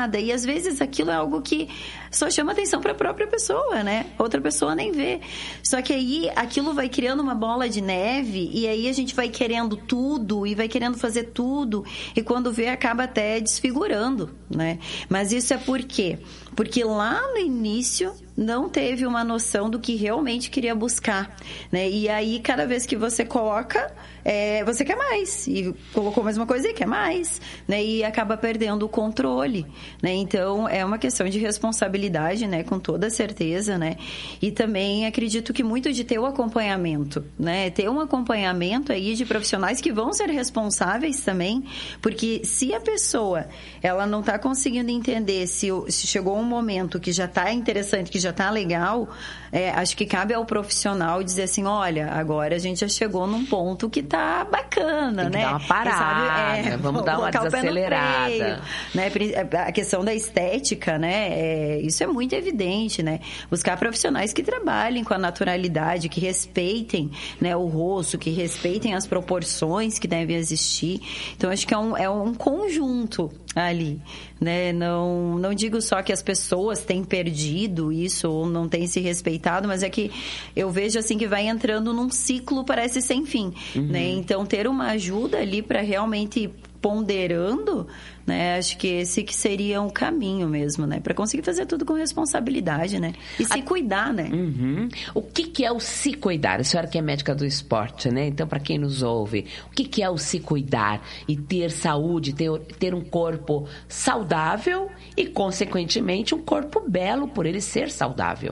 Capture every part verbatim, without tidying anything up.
nada. E às vezes aquilo é algo que só chama atenção para a própria pessoa, né? Outra pessoa nem vê. Só que aí aquilo vai criando uma bola de neve e aí a gente vai querendo tudo e vai querendo fazer tudo. E quando vê, acaba até desfigurando, né? Mas isso é por quê? Porque lá no início não teve uma noção do que realmente queria buscar, né? E aí, cada vez que você coloca, é, você quer mais. E colocou mais uma coisa e quer mais, né? E acaba perdendo o controle, né? Então, é uma questão de responsabilidade, né? Com toda certeza, né? E também acredito que muito de ter o acompanhamento, né? Ter um acompanhamento aí de profissionais que vão ser responsáveis também, porque se a pessoa, ela não está conseguindo entender se, se chegou um momento que já está interessante, que já está legal, é, acho que cabe ao profissional dizer assim, olha, agora a gente já chegou num ponto que tá bacana, Tem que né? dar uma parada, sabe, é, vamos dar uma desacelerada. Freio, né? A questão da estética, né? É, isso é muito evidente, né? Buscar profissionais que trabalhem com a naturalidade, que respeitem, né, o rosto, que respeitem as proporções que devem existir. Então, acho que é um, é um conjunto ali, né? Não, não digo só que as pessoas têm perdido isso ou não têm se respeitado, mas é que eu vejo assim que vai entrando num ciclo, parece sem fim, uhum. né? Então, ter uma ajuda ali para realmente ir ponderando, né? Acho que esse que seria um caminho mesmo, né? Para conseguir fazer tudo com responsabilidade, né? E se A... cuidar, né? Uhum. O que, que é o se cuidar? A senhora que é médica do esporte, né? Então, para quem nos ouve, o que, que é o se cuidar? E ter saúde, ter, ter um corpo saudável e, consequentemente, um corpo belo por ele ser saudável.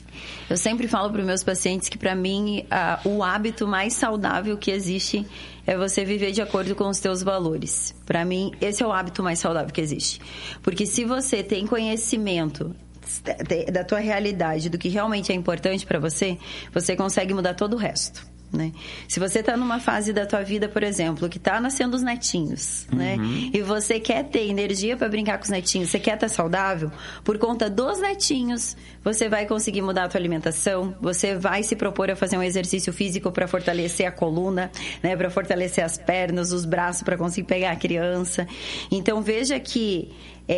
Eu sempre falo para os meus pacientes que, para mim, uh, o hábito mais saudável que existe é você viver de acordo com os teus valores. Para mim, esse é o hábito mais saudável que existe. Porque se você tem conhecimento da tua realidade, do que realmente é importante para você, você consegue mudar todo o resto. Né? Se você está numa fase da tua vida, por exemplo, que está nascendo os netinhos, uhum. né? E você quer ter energia para brincar com os netinhos, você quer estar saudável, por conta dos netinhos, você vai conseguir mudar a tua alimentação, você vai se propor a fazer um exercício físico para fortalecer a coluna, né? Para fortalecer as pernas, os braços, para conseguir pegar a criança. Então, veja que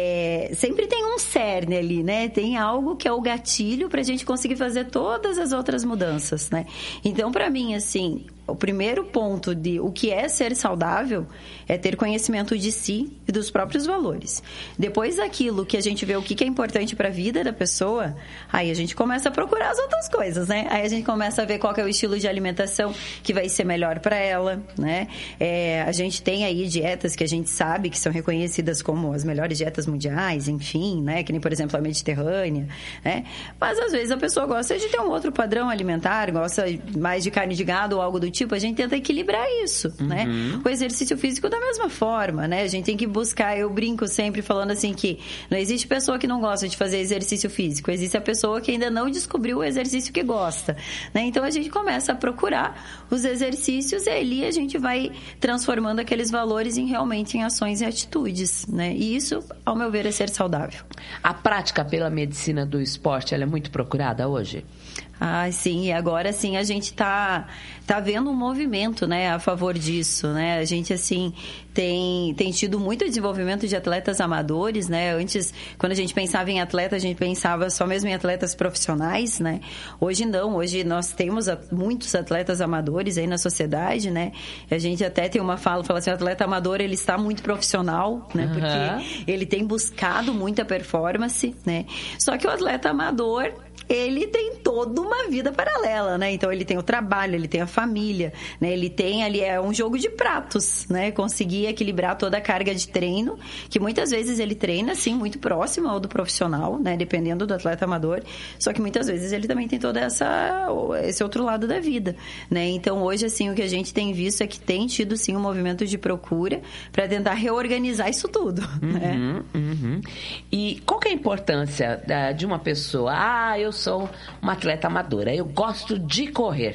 É, sempre tem um cerne ali, né? Tem algo que é o gatilho para a gente conseguir fazer todas as outras mudanças, né? Então, para mim, assim, o primeiro ponto de o que é ser saudável é ter conhecimento de si e dos próprios valores. Depois daquilo que a gente vê o que é importante para a vida da pessoa, aí a gente começa a procurar as outras coisas, né? Aí a gente começa a ver qual que é o estilo de alimentação que vai ser melhor para ela, né? É, a gente tem aí dietas que a gente sabe que são reconhecidas como as melhores dietas mundiais, enfim, né? Que nem, por exemplo, a mediterrânea, né? Mas, às vezes, a pessoa gosta de ter um outro padrão alimentar, gosta mais de carne de gado ou algo do tipo, a gente tenta equilibrar isso, uhum. né? O exercício físico da mesma forma, né? A gente tem que buscar, eu brinco sempre falando assim que não existe pessoa que não gosta de fazer exercício físico, existe a pessoa que ainda não descobriu o exercício que gosta, né? Então, a gente começa a procurar os exercícios e ali a gente vai transformando aqueles valores em realmente em ações e atitudes, né? E isso, ao meu ver, é ser saudável. A prática pela medicina do esporte, ela é muito procurada hoje? Ah, sim, e agora sim a gente tá, tá vendo um movimento, né, a favor disso, né? A gente, assim, tem, tem tido muito desenvolvimento de atletas amadores, né? Antes, quando a gente pensava em atleta, a gente pensava só mesmo em atletas profissionais, né? Hoje não, hoje nós temos muitos atletas amadores aí na sociedade, né? A gente até tem uma fala, fala assim, o atleta amador, ele está muito profissional, né? Porque uhum. ele tem buscado muita performance, né? Só que o atleta amador, ele tem toda uma vida paralela, né? Então, ele tem o trabalho, ele tem a família, né? Ele tem ali, é um jogo de pratos, né? Conseguir equilibrar toda a carga de treino, que muitas vezes ele treina, assim, muito próximo ao do profissional, né? Dependendo do atleta amador. Só que muitas vezes ele também tem todo essa, esse outro lado da vida, né? Então, hoje, assim, o que a gente tem visto é que tem tido, sim, um movimento de procura para tentar reorganizar isso tudo, uhum, né? Uhum. E qual que é a importância de uma pessoa? Ah, eu sou uma atleta amadora, eu gosto de correr,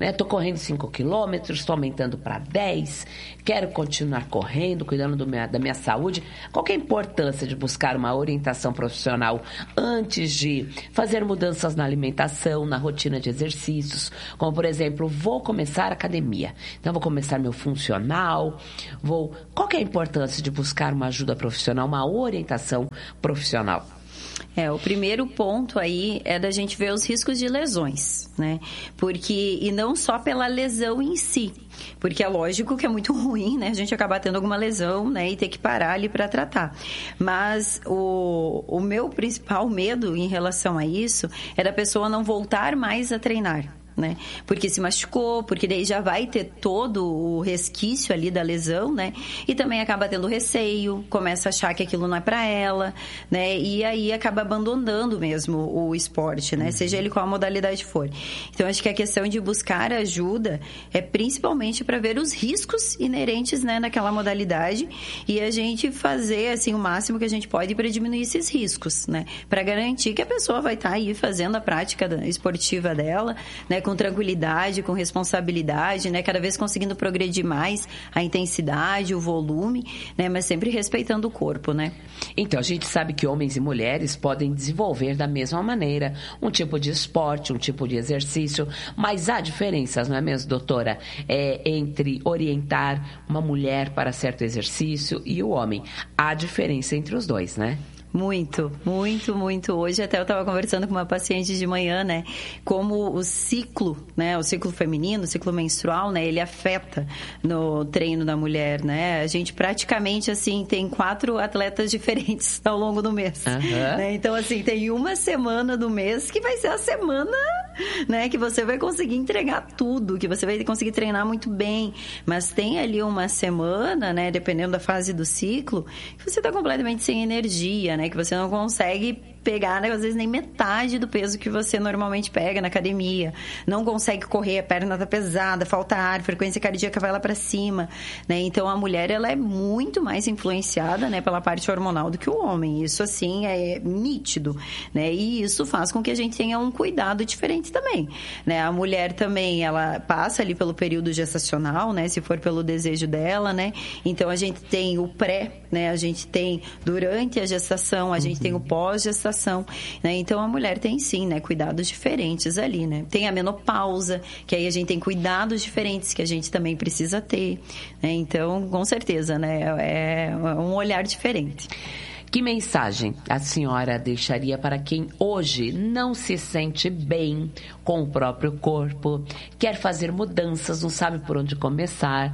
né? Tô correndo cinco quilômetros, estou aumentando para dez, quero continuar correndo, cuidando do minha, da minha saúde. Qual que é a importância de buscar uma orientação profissional antes de fazer mudanças na alimentação, na rotina de exercícios? Como, por exemplo, vou começar a academia, então vou começar meu funcional, vou... Qual que é a importância de buscar uma ajuda profissional, uma orientação profissional? É, o primeiro ponto aí é da gente ver os riscos de lesões, né? Porque, e não só pela lesão em si, porque é lógico que é muito ruim, né? A gente acabar tendo alguma lesão, né? E ter que parar ali para tratar. Mas o, o meu principal medo em relação a isso é da pessoa não voltar mais a treinar. Né? Porque se machucou, porque daí já vai ter todo o resquício ali da lesão, né? E também acaba tendo receio, começa a achar que aquilo não é para ela, né? E aí acaba abandonando mesmo o esporte, né? Uhum. Seja ele qual a modalidade for. Então, acho que a questão de buscar ajuda é principalmente para ver os riscos inerentes, né, naquela modalidade e a gente fazer, assim, o máximo que a gente pode para diminuir esses riscos, né? Para garantir que a pessoa vai estar aí fazendo a prática esportiva dela, né? Com tranquilidade, com responsabilidade, né? Cada vez conseguindo progredir mais a intensidade, o volume, né? Mas sempre respeitando o corpo, né? Então, a gente sabe que homens e mulheres podem desenvolver da mesma maneira um tipo de esporte, um tipo de exercício, mas há diferenças, não é mesmo, doutora? É, entre orientar uma mulher para certo exercício e o homem. Há diferença entre os dois, né? Muito, muito, muito. Hoje até eu estava conversando com uma paciente de manhã, né? Como o ciclo, né? O ciclo feminino, o ciclo menstrual, né? Ele afeta no treino da mulher, né? A gente praticamente, assim, tem quatro atletas diferentes ao longo do mês. Uhum. Né? Então, assim, tem uma semana do mês que vai ser a semana, né? Que você vai conseguir entregar tudo, que você vai conseguir treinar muito bem. Mas tem ali uma semana, né? Dependendo da fase do ciclo, que você está completamente sem energia, né? Que você não consegue pegar, né, às vezes nem metade do peso que você normalmente pega na academia, não consegue correr, a perna tá pesada, falta ar, frequência cardíaca vai lá para cima, né? Então a mulher, ela é muito mais influenciada, né, pela parte hormonal do que o homem. Isso assim é nítido, né? E isso faz com que a gente tenha um cuidado diferente também, né? A mulher também, ela passa ali pelo período gestacional, né, se for pelo desejo dela, né? Então a gente tem o pré, né? A gente tem durante a gestação, a gente uhum. tem o pós-gestação, né? Então a mulher tem sim, né, cuidados diferentes ali, né? Tem a menopausa, que aí a gente tem cuidados diferentes que a gente também precisa ter, né? Então, com certeza, né, é um olhar diferente. Que mensagem a senhora deixaria para quem hoje não se sente bem com o próprio corpo, quer fazer mudanças, não sabe por onde começar?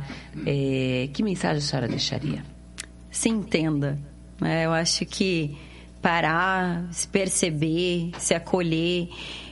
É, que mensagem a senhora deixaria? Se entenda, né? Eu acho que parar, se perceber, se acolher,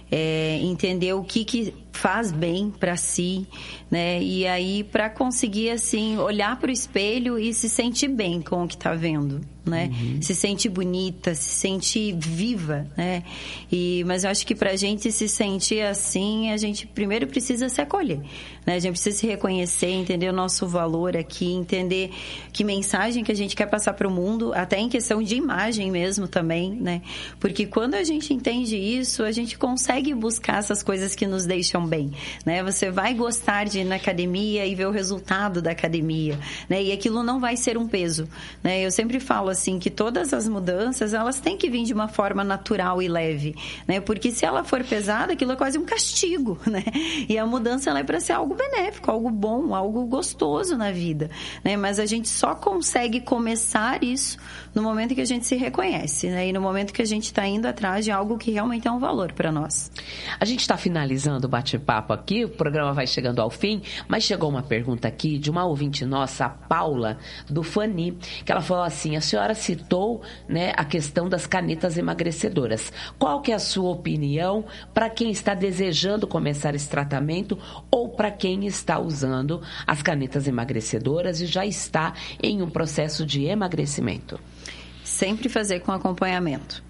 é, entender o que, que faz bem para si, né? E aí para conseguir assim olhar para o espelho e se sentir bem com o que está vendo, né? Uhum. Se sentir bonita, se sentir viva, né? E mas eu acho que para a gente se sentir assim, a gente primeiro precisa se acolher, né? A gente precisa se reconhecer, entender o nosso valor aqui, entender que mensagem que a gente quer passar para o mundo, até em questão de imagem mesmo também, né? Porque quando a gente entende isso, a gente consegue buscar essas coisas que nos deixam bem, né? Você vai gostar de ir na academia e ver o resultado da academia, né? E aquilo não vai ser um peso, né? Eu sempre falo assim que todas as mudanças, elas têm que vir de uma forma natural e leve, né? Porque se ela for pesada, aquilo é quase um castigo, né? E a mudança, ela é para ser algo benéfico, algo bom, algo gostoso na vida, né? Mas a gente só consegue começar isso no momento que a gente se reconhece, né? E no momento que a gente está indo atrás de algo que realmente é um valor para nós. A gente está finalizando o bate-papo aqui, o programa vai chegando ao fim, mas chegou uma pergunta aqui de uma ouvinte nossa, a Paula, do Fani, que ela falou assim: a senhora citou, né, a questão das canetas emagrecedoras. Qual que é a sua opinião para quem está desejando começar esse tratamento ou para quem está usando as canetas emagrecedoras e já está em um processo de emagrecimento? Sempre fazer com acompanhamento,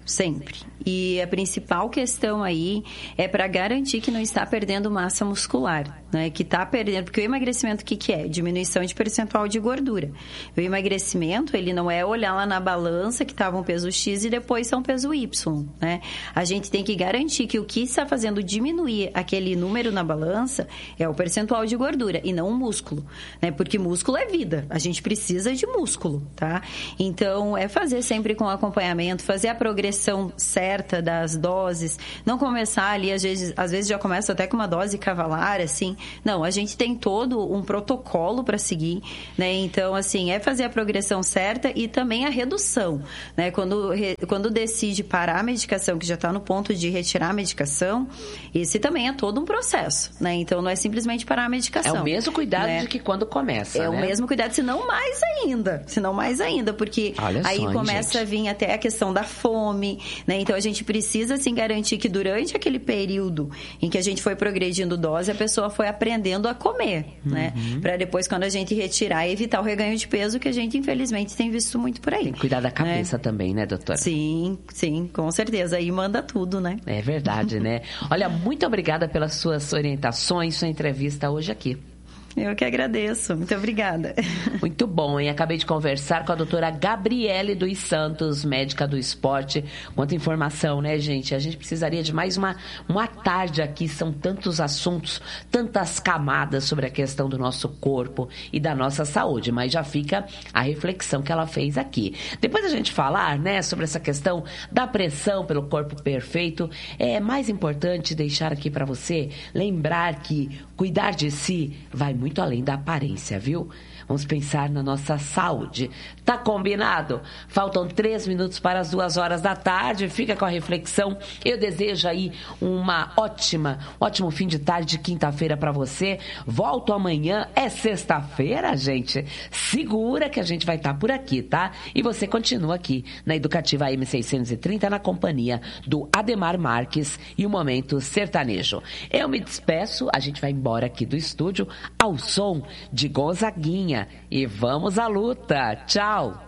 sempre. E a principal questão aí é para garantir que não está perdendo massa muscular, né? Que está perdendo, porque o emagrecimento, o que, que é? Diminuição de percentual de gordura. O emagrecimento, ele não é olhar lá na balança que estava um peso X e depois é um peso Y, né? A gente tem que garantir que o que está fazendo diminuir aquele número na balança é o percentual de gordura e não o músculo, né? Porque músculo é vida, a gente precisa de músculo, tá? Então, é fazer sempre com acompanhamento, fazer a progressão certa das doses, não começar ali, às vezes, às vezes já começa até com uma dose cavalar, assim. Não, a gente tem todo um protocolo para seguir, né? Então, assim, é fazer a progressão certa e também a redução, né? Quando, quando decide parar a medicação, que já está no ponto de retirar a medicação, esse também é todo um processo, né? Então, não é simplesmente parar a medicação. É o mesmo cuidado, né, de que quando começa, É, né? O mesmo cuidado, se não mais ainda, se não mais ainda, porque Olha aí só, começa gente. a vir até a questão da fome, né? Então, a gente precisa, assim, garantir que durante aquele período em que a gente foi progredindo dose, a pessoa foi aprendendo a comer, uhum. né? Para depois, quando a gente retirar, evitar o reganho de peso, que a gente, infelizmente, tem visto muito por aí. Tem que cuidar da cabeça, né? Também, né, doutora? Sim, sim, com certeza. Aí manda tudo, né? É verdade, né? Olha, muito obrigada pelas suas orientações, sua entrevista hoje aqui. Eu que agradeço. Muito obrigada. Muito bom, hein? Acabei de conversar com a doutora Gabriele dos Santos, médica do esporte. Quanta informação, né, gente? A gente precisaria de mais uma, uma tarde aqui. São tantos assuntos, tantas camadas sobre a questão do nosso corpo e da nossa saúde. Mas já fica a reflexão que ela fez aqui. Depois da gente falar, né, sobre essa questão da pressão pelo corpo perfeito, é mais importante deixar aqui para você lembrar que cuidar de si vai muito muito além da aparência, viu? Vamos pensar na nossa saúde. Tá combinado? Faltam três minutos para as duas horas da tarde. Fica com a reflexão. Eu desejo aí uma ótima, ótimo fim de tarde de quinta-feira para você. Volto amanhã. É sexta-feira, gente. Segura que a gente vai estar por aqui, tá? E você continua aqui na Educativa M seiscentos e trinta na companhia do Ademar Marques e o Momento Sertanejo. Eu me despeço. A gente vai embora aqui do estúdio ao som de Gonzaguinha. E vamos à luta. Tchau.